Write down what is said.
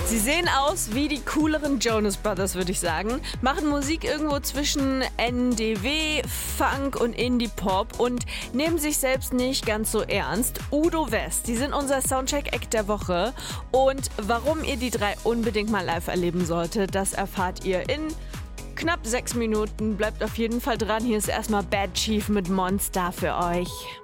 Sie sehen aus wie die cooleren Jonas Brothers, würde ich sagen. Machen Musik irgendwo zwischen NDW, Funk und Indie-Pop und nehmen sich selbst nicht ganz so ernst. Udo West, die sind unser Soundcheck-Act der Woche. Und warum ihr die drei unbedingt mal live erleben solltet, das erfahrt ihr in knapp 6 Minuten. Bleibt auf jeden Fall dran. Hier ist erstmal Bad Chief mit Monster für euch.